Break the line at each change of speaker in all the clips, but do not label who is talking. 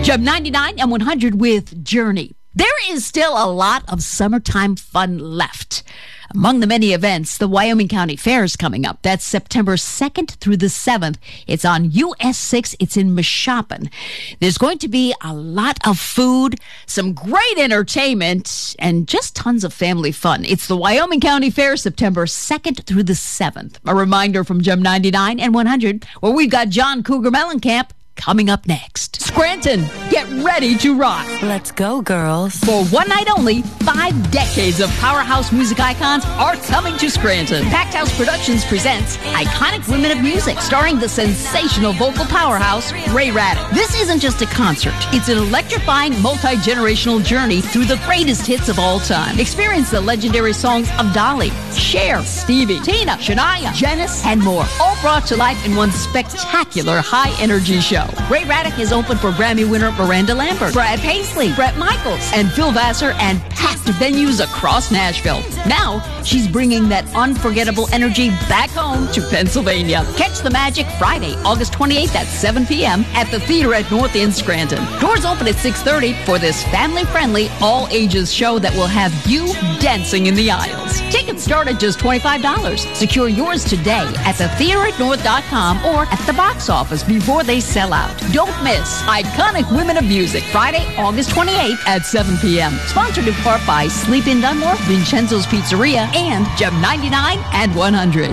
Job 99 and 100 with Journey. There is still a lot of summertime fun left. Among the many events, the Wyoming County Fair is coming up. That's September 2nd through the 7th. It's on US 6. It's in Mashopin. There's going to be a lot of food, some great entertainment, and just tons of family fun. It's the Wyoming County Fair, September 2nd through the 7th. A reminder from Gem 99 and 100, where we've got John Cougar Mellencamp coming up next. Scranton, get ready to rock.
Let's go, girls.
For one night only, 5 decades of powerhouse music icons are coming to Scranton. Packed House Productions presents Iconic Women of Music, starring the sensational vocal powerhouse, Ray Raddick. This isn't just a concert. It's an electrifying, multi-generational journey through the greatest hits of all time. Experience the legendary songs of Dolly, Cher, Stevie, Tina, Shania, Janice, and more. All brought to life in one spectacular high-energy show. Ray Raddick is open for Grammy winner Miranda Lambert, Brad Paisley, Bret Michaels, and Phil Vassar, and packed venues across Nashville. Now, she's bringing that unforgettable energy back home to Pennsylvania. Catch the magic Friday, August 28th at 7 p.m. at the Theater at North End, Scranton. Doors open at 6:30 for this family-friendly, all-ages show that will have you dancing in the aisles. Tickets start at just $25. Secure yours today at thetheateratnorth.com or at the box office before they sell out. Don't miss Iconic Women of Music, Friday, August 28th at 7 p.m. Sponsored in part by Sleep in Dunmore, Vincenzo's Pizzeria, and Gem 99 and 100.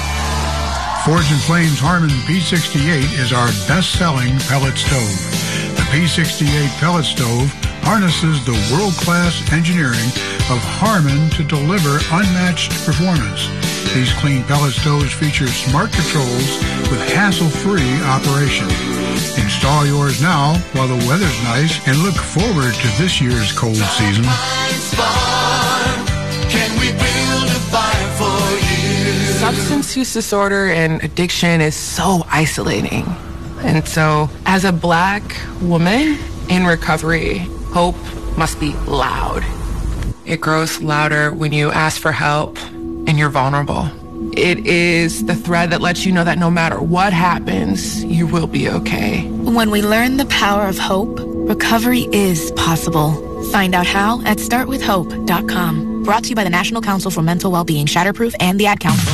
Forge & Flame's Harmon P68 is our best-selling pellet stove. The P68 pellet stove harnesses the world-class engineering of Harmon to deliver unmatched performance. These clean pellet stoves feature smart controls with hassle-free operation. Install yours now while the weather's nice and look forward to this year's cold season.
Substance use disorder and addiction is so isolating. And so, as a Black woman in recovery, hope must be loud. It grows louder when you ask for help and you're vulnerable. It is the thread that lets you know that no matter what happens, you will be okay.
When we learn the power of hope, recovery is possible. Find out how at startwithhope.com. Brought to you by the National Council for Mental Wellbeing, Shatterproof, and the Ad Council.